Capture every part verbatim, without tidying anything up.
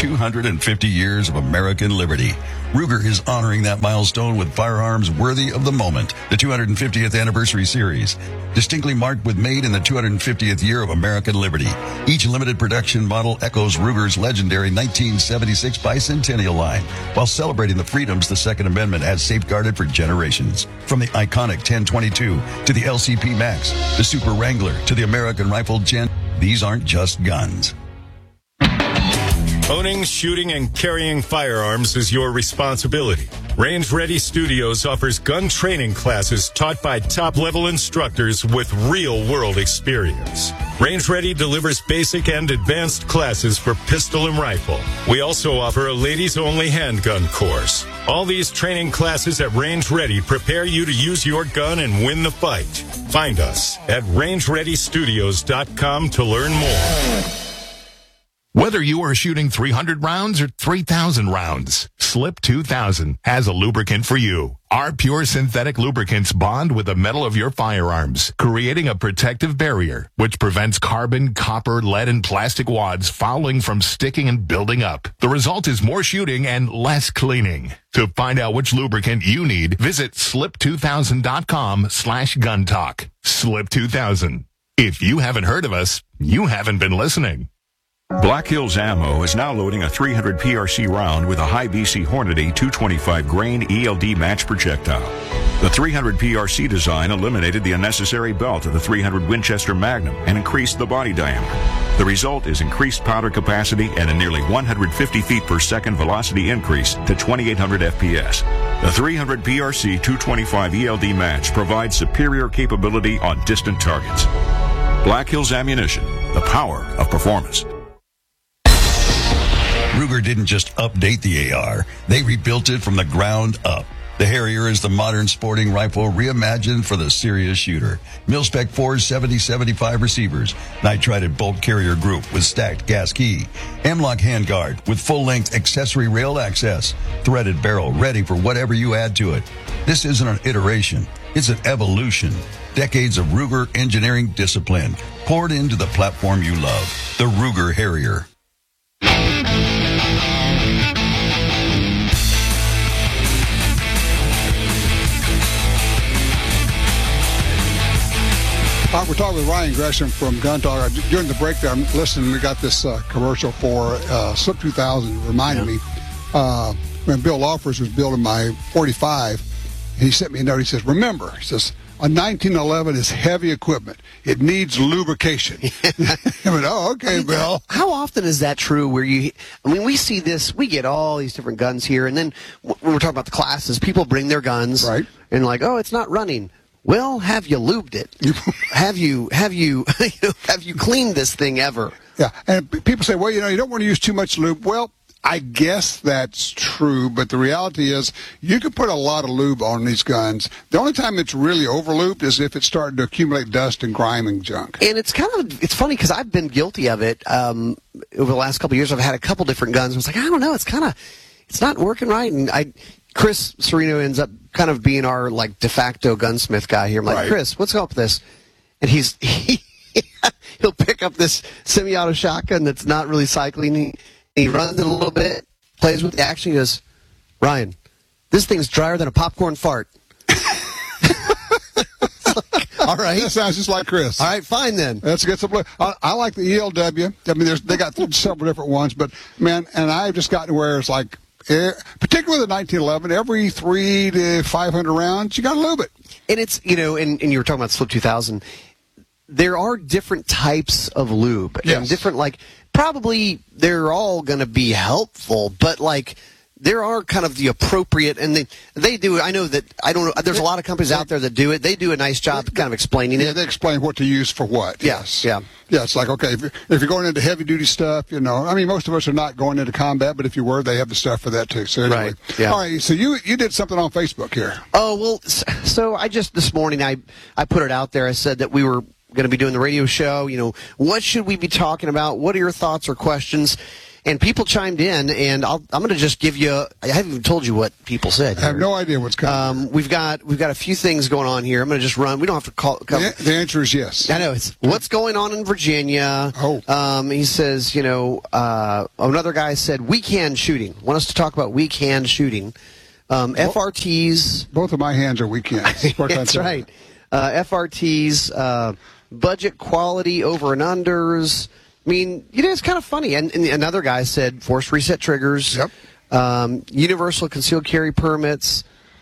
two hundred fifty years of American liberty. Ruger is honoring that milestone with firearms worthy of the moment. The two hundred fiftieth Anniversary Series, distinctly marked with made in the two hundred fiftieth year of American liberty. Each limited production model echoes Ruger's legendary nineteen seventy-six Bicentennial line, while celebrating the freedoms the Second Amendment has safeguarded for generations. From the iconic ten twenty-two to the L C P Max, the Super Wrangler to the American Rifle Gen, these aren't just guns. Owning, shooting, and carrying firearms is your responsibility. Range Ready Studios offers gun training classes taught by top-level instructors with real-world experience. Range Ready delivers basic and advanced classes for pistol and rifle. We also offer a ladies-only handgun course. All these training classes at Range Ready prepare you to use your gun and win the fight. Find us at range ready studios dot com to learn more. Whether you are shooting three hundred rounds or three thousand rounds, Slip two thousand has a lubricant for you. Our pure synthetic lubricants bond with the metal of your firearms, creating a protective barrier, which prevents carbon, copper, lead, and plastic wads fouling from sticking and building up. The result is more shooting and less cleaning. To find out which lubricant you need, visit slip two thousand dot com slash gun talk. Slip two thousand. If you haven't heard of us, you haven't been listening. Black Hills Ammo is now loading a three hundred P R C round with a high B C Hornady two twenty-five grain E L D match projectile. The three hundred P R C design eliminated the unnecessary belt of the three hundred Winchester Magnum and increased the body diameter. The result is increased powder capacity and a nearly one hundred fifty feet per second velocity increase to twenty-eight hundred F P S. The three hundred P R C two twenty-five E L D match provides superior capability on distant targets. Black Hills Ammunition, the power of performance. Ruger didn't just update the A R, they rebuilt it from the ground up. The Harrier is the modern sporting rifle reimagined for the serious shooter. Mil-spec four seventy seventy-five receivers, nitrided bolt carrier group with stacked gas key, M-LOK handguard with full-length accessory rail access, threaded barrel ready for whatever you add to it. This isn't an iteration, it's an evolution. Decades of Ruger engineering discipline poured into the platform you love, the Ruger Harrier. Uh, we're talking with Ryan Gresham from Gun Talk. During the break there, I'm listening, we got this uh, commercial for uh, Slip two thousand. Reminded yeah. me, uh, when Bill Lawfors was building my forty-five, he sent me a note. He says, remember, he says, a nineteen eleven is heavy equipment. It needs lubrication. I went, oh, okay, I mean, Bill. How often is that true where you, I mean, we see this, we get all these different guns here, and then when we're talking about the classes, people bring their guns, right, and like, oh, it's not running. Well, have you lubed it? have you have you have you cleaned this thing ever? Yeah, and people say, well, you know, you don't want to use too much lube. Well, I guess that's true, but the reality is you can put a lot of lube on these guns. The only time it's really over-lubed is if it's starting to accumulate dust and grime and junk. And it's kind of, it's funny because I've been guilty of it um, over the last couple of years. I've had a couple different guns. I was like, I don't know, it's kind of, it's not working right. And I, Chris Serino ends up kind of being our like de facto gunsmith guy here. I'm like, right. Chris, what's up with this? And he's, he, he'll pick up this semi-auto shotgun that's not really cycling. He, He runs it a little bit, plays with the action. He goes, Ryan, this thing's drier than a popcorn fart. Like, all right. That sounds just like Chris. All right, fine then. Let's get some. I, I like the E L W. I mean, there's, they got several different ones, but, man, and I've just gotten where it's like, eh, particularly the nineteen eleven, every three to five hundred rounds, you got to lube it. And it's, you know, and, and you were talking about Slip two thousand. There are different types of lube. Yes. And different, like, probably they're all going to be helpful, but like there are kind of the appropriate, and they they do. I know that I don't know. There's a lot of companies out there that do it. They do a nice job kind of explaining yeah, it. They explain what to use for what. Yes, yeah, yeah. It's like, okay, if you're, if you're going into heavy duty stuff, you know, I mean, most of us are not going into combat, but if you were, they have the stuff for that too. So anyway, right. Yeah. All right. So you you did something on Facebook here. Oh well, so I just this morning I I put it out there. I said that we were going to be doing the radio show. You know, what should we be talking about? What are your thoughts or questions? And people chimed in, and I'll, I'm going to just give you. I haven't even told you what people said. I have here. no idea what's coming. Um, we've got we've got a few things going on here. I'm going to just run. We don't have to call. Cover. The, the answer is yes. I know it's what's going on in Virginia. Oh, um, he says, you know, uh, another guy said weak hand shooting. Want us to talk about weak hand shooting? Um, well, F R Ts. Both of my hands are weak hands. That's right. Uh, F R Ts, uh, budget quality over and unders. I mean, you know, it's kind of funny. And, and another guy said forced reset triggers, yep. um, universal concealed carry permits.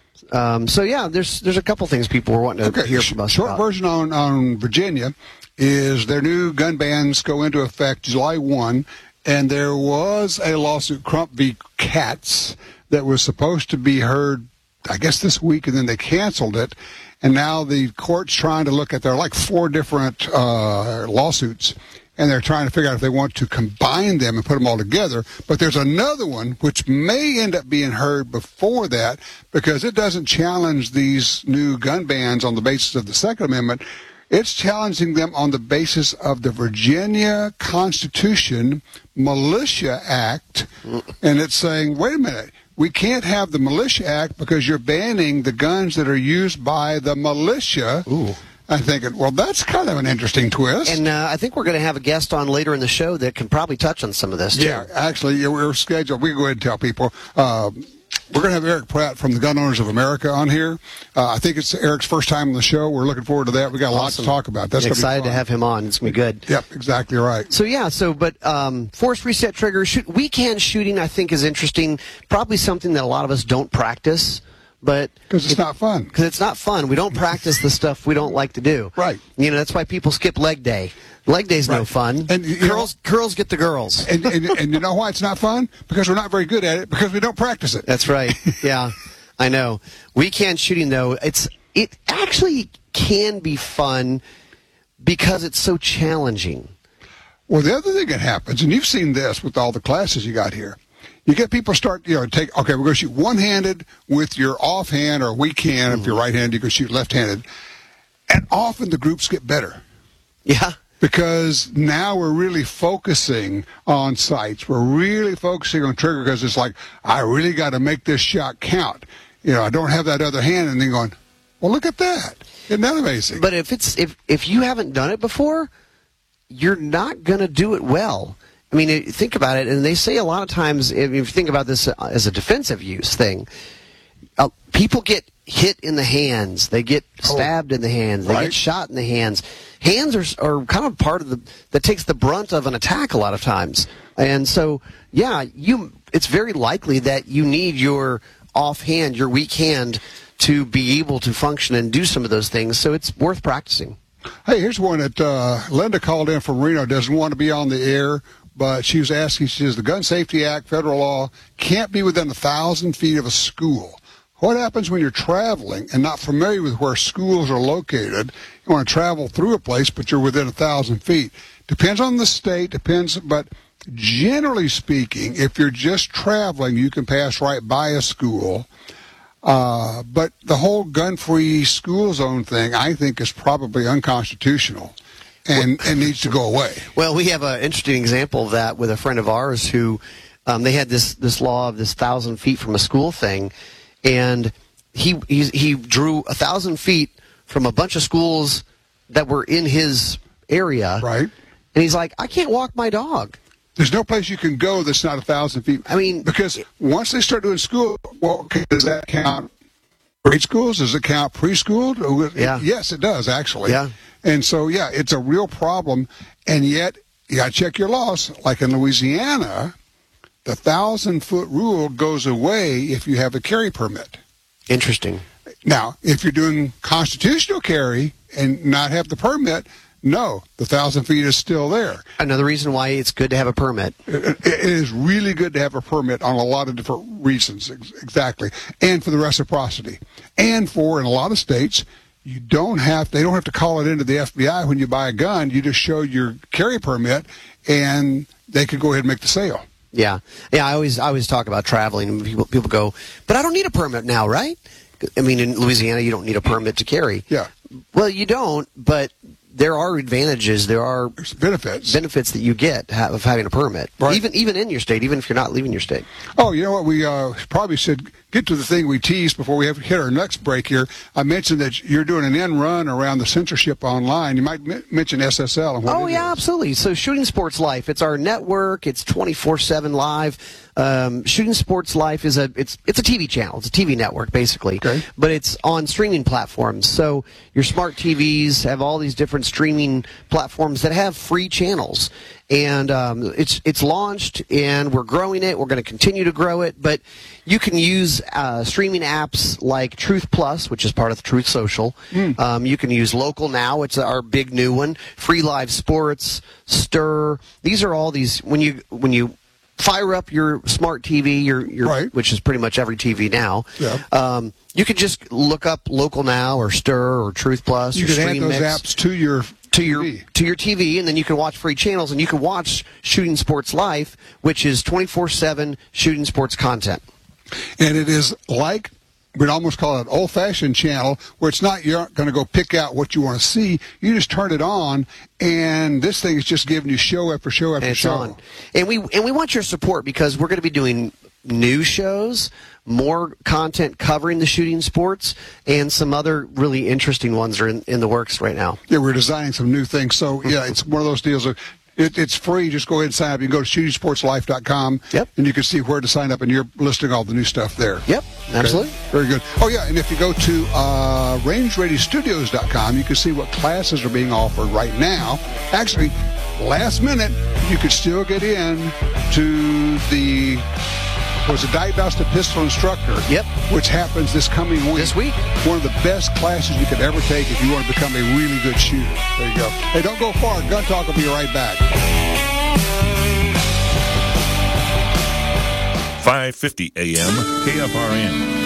Um, so, yeah, there's there's a couple things people were wanting to okay. hear from us Short about. version on, on Virginia is their new gun bans go into effect July first, and there was a lawsuit, Crump v. Katz, that was supposed to be heard, I guess, this week, and then they canceled it. And now the court's trying to look at, there are like four different uh, lawsuits, and they're trying to figure out if they want to combine them and put them all together. But there's another one which may end up being heard before that because it doesn't challenge these new gun bans on the basis of the Second Amendment. It's challenging them on the basis of the Virginia Constitution Militia Act. And it's saying, wait a minute, we can't have the Militia Act because you're banning the guns that are used by the militia. Ooh. I'm thinking, well, that's kind of an interesting twist. And uh, I think we're going to have a guest on later in the show that can probably touch on some of this, too. Yeah, actually, yeah, we're scheduled. We can go ahead and tell people. Uh, we're going to have Eric Pratt from the Gun Owners of America on here. Uh, I think it's Eric's first time on the show. We're looking forward to that. We got a lot Awesome. to talk about. That's excited be to have him on. It's going to be good. Yep, exactly right. So, yeah, so, but um, forced reset triggers, shoot, weekend shooting, I think, is interesting. Probably something that a lot of us don't practice. But because it's it, not fun. Because it's not fun. We don't practice the stuff we don't like to do. Right. You know, that's why people skip leg day. Leg day's right. no fun. And girls, know, girls get the girls. And, and, and you know why it's not fun? Because we're not very good at it. Because we don't practice it. That's right. Yeah, I know. Weekend shooting, though, it's it actually can be fun because it's so challenging. Well, the other thing that happens, and you've seen this with all the classes you got here. You get people start, you know, take, okay, we're going to shoot one-handed with your offhand or weak hand. Mm-hmm. If you're right-handed, you can shoot left-handed. And often the groups get better. Yeah. Because now we're really focusing on sights. We're really focusing on trigger because it's like, I really got to make this shot count. You know, I don't have that other hand. And then going, well, look at that. Isn't that amazing? But if it's if if you haven't done it before, you're not going to do it well. I mean, think about it, and they say a lot of times, if you think about this as a defensive use thing, uh, people get hit in the hands, they get stabbed oh, in the hands, they right. get shot in the hands. Hands are are kind of part of the that takes the brunt of an attack a lot of times, and so yeah, you it's very likely that you need your offhand, your weak hand, to be able to function and do some of those things. So it's worth practicing. Hey, here's one that uh, Linda called in from Reno. Doesn't want to be on the air. But she was asking, she says, the Gun Safety Act, federal law, can't be within a thousand feet of a school. What happens when you're traveling and not familiar with where schools are located? You want to travel through a place, but you're within a thousand feet. Depends on the state, depends, but generally speaking, if you're just traveling, you can pass right by a school. Uh, but the whole gun-free school zone thing, I think, is probably unconstitutional. And it needs to go away. Well, we have an interesting example of that with a friend of ours who um, they had this this law of this thousand feet from a school thing, and he he, he drew a thousand feet from a bunch of schools that were in his area. Right. And he's like, I can't walk my dog. There's no place you can go that's not a thousand feet. I mean, because once they start doing school, well, does that count grade schools? Does it count preschool? Yeah. Yes, it does, actually. Yeah. And so, yeah, it's a real problem. And yet, you got to check your laws. Like in Louisiana, the thousand-foot rule goes away if you have a carry permit. Interesting. Now, if you're doing constitutional carry and not have the permit, no, the thousand feet is still there. Another reason why it's good to have a permit. It, it is really good to have a permit on a lot of different reasons, exactly. And for the reciprocity. And for, in a lot of states, you don't have, they don't have to call it into the F B I when you buy a gun. You just show your carry permit, and they can go ahead and make the sale. Yeah. Yeah, I always I always talk about traveling, and people, people go, but I don't need a permit now, right? I mean, in Louisiana, you don't need a permit to carry. Yeah. Well, you don't, but there are advantages, there are There's benefits. benefits that you get ha- of having a permit, Right. even even in your state, even if you're not leaving your state. Oh, you know what? We uh, probably should get to the thing we teased before we have hit our next break here. I mentioned that you're doing an end run around the censorship online. You might m- mention S S L. And what Oh, it yeah, is. absolutely. So Shooting Sports Life, it's our network. It's twenty-four seven live. Um, Shooting Sports Life is a it's it's a T V channel. It's a T V network, basically. Okay. But it's on streaming platforms. So your smart T Vs have all these different streaming platforms that have free channels. And um, it's it's launched, and we're growing it. We're going to continue to grow it. But you can use uh, streaming apps like Truth Plus, which is part of Truth Social. Mm. Um, you can use Local Now. It's our big new one. Free Live Sports, Stir. These are all these when you when you fire up your smart T V, your your Right. which is pretty much every T V now. Yeah. Um, you can just look up Local Now or Stir or Truth Plus. You or can add Stream those Mix apps to your to your T V. to your T V, and then you can watch free channels, and you can watch Shooting Sports Life, which is twenty-four seven shooting sports content. And it is like, we'd almost call it an old-fashioned channel, where it's not, you're not going to go pick out what you want to see. You just turn it on, and this thing is just giving you show after show after And it's show. on. And we and we want your support because we're going to be doing new shows, more content covering the shooting sports, and some other really interesting ones are in, in the works right now. Yeah, we're designing some new things. So, yeah, it's one of those deals of, it, it's free. Just go ahead and sign up. You can go to shooting sports life dot com, Yep. and you can see where to sign up, and you're listing all the new stuff there. Yep, absolutely. Okay, very good. Oh, yeah, and if you go to uh, range ready studios dot com, you can see what classes are being offered right now. Actually, last minute, you could still get in to the... was a diagnostic pistol instructor. Yep. Which happens this coming week. This week. One of the best classes you could ever take if you want to become a really good shooter. There you go. Hey, don't go far. Gun Talk will be right back. five fifty A M K F R N.